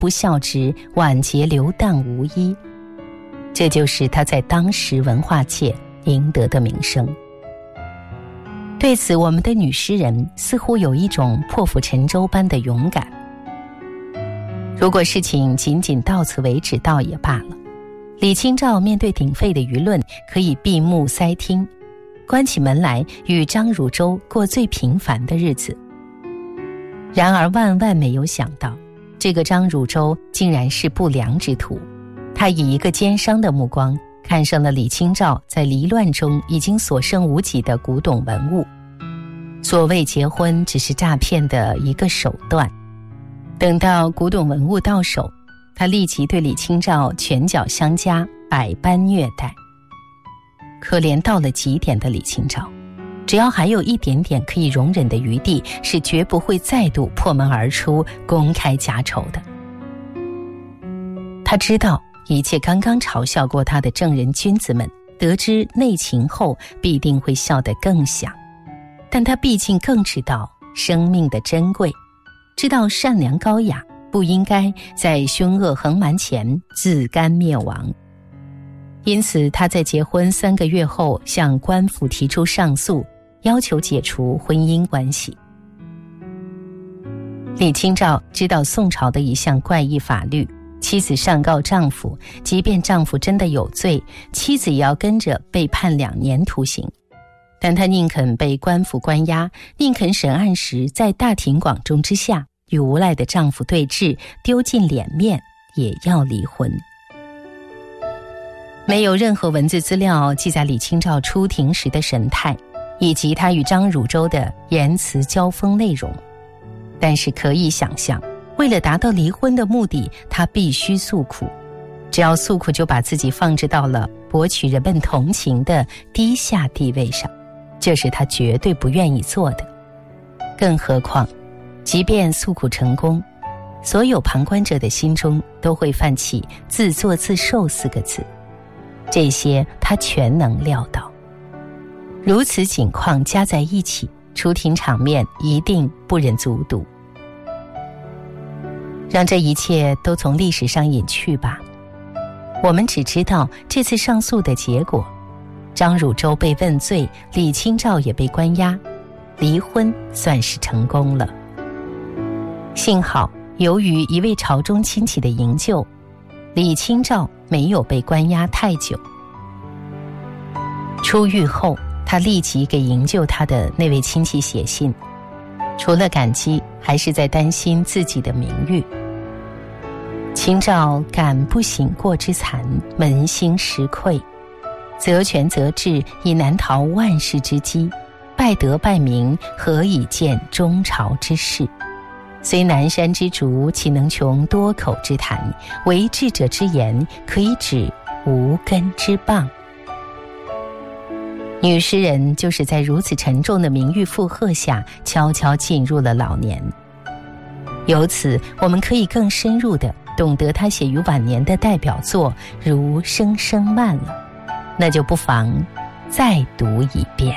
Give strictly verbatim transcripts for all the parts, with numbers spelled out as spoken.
不孝直，晚节流荡无依。这就是他在当时文化界赢得的名声。对此，我们的女诗人似乎有一种破釜沉舟般的勇敢。如果事情仅仅到此为止倒也罢了，李清照面对鼎沸的舆论，可以闭目塞听，关起门来与张汝舟过最平凡的日子。然而万万没有想到，这个张汝舟竟然是不良之徒。他以一个奸商的目光看上了李清照在离乱中已经所剩无几的古董文物。所谓结婚只是诈骗的一个手段。等到古董文物到手，他立即对李清照拳脚相加，百般虐待。可怜到了极点的李清照，只要还有一点点可以容忍的余地，是绝不会再度破门而出，公开家丑的。他知道一切刚刚嘲笑过他的正人君子们，得知内情后必定会笑得更响。但他毕竟更知道生命的珍贵，知道善良高雅不应该在凶恶横蛮前自甘灭亡。因此他在结婚三个月后向官府提出上诉，要求解除婚姻关系。李清照知道宋朝的一项怪异法律，妻子上告丈夫，即便丈夫真的有罪，妻子也要跟着被判两年徒刑。但她宁肯被官府关押，宁肯审案时在大庭广众之下与无赖的丈夫对峙，丢尽脸面，也要离婚。没有任何文字资料记载李清照出庭时的神态，以及她与张汝舟的言辞交锋内容，但是可以想象，为了达到离婚的目的，她必须诉苦。只要诉苦，就把自己放置到了博取人们同情的低下地位上，这是她绝对不愿意做的。更何况，即便诉苦成功，所有旁观者的心中都会泛起自作自受四个字，这些她全能料到。如此景况加在一起，出庭场面一定不忍卒睹。让这一切都从历史上隐去吧。我们只知道这次上诉的结果，张汝舟被问罪，李清照也被关押，离婚算是成功了。幸好由于一位朝中亲戚的营救，李清照没有被关押太久。出狱后，他立即给营救他的那位亲戚写信，除了感激，还是在担心自己的名誉。清照感不醒过之残，扪心实愧，择权择智，已难逃万世之机，败德败名，何以见中朝之事？虽南山之竹，岂能穷多口之谈？为智者之言，可以指无根之棒。女诗人就是在如此沉重的名誉负荷下，悄悄进入了老年。由此，我们可以更深入地懂得她写于晚年的代表作如《声声慢》了，那就不妨再读一遍。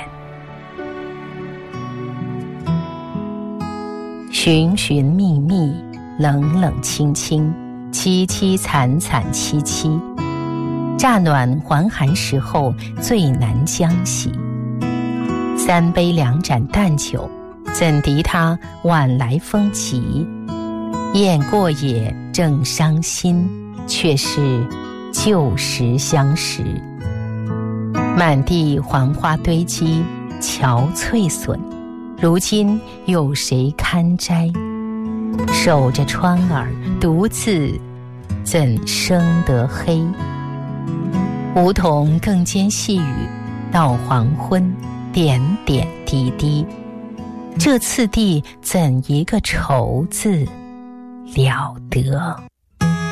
寻寻觅觅，冷冷清清，凄凄惨惨戚戚。乍暖还寒时候，最难将息。三杯两盏淡酒，怎敌他晚来风急？雁过也正伤心，却是旧时相识。满地黄花堆积，憔悴损，如今有谁堪摘？守着窗儿，独自怎生得黑？梧桐更兼细雨，到黄昏，点点滴滴。这次第怎一个愁字了得！